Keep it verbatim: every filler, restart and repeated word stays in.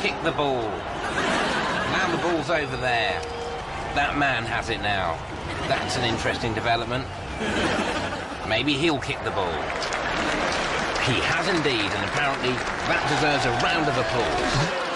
kick the ball. Now the ball's over there. That man has it now. That's an interesting development. Maybe he'll kick the ball. He has indeed, and apparently that deserves a round of applause.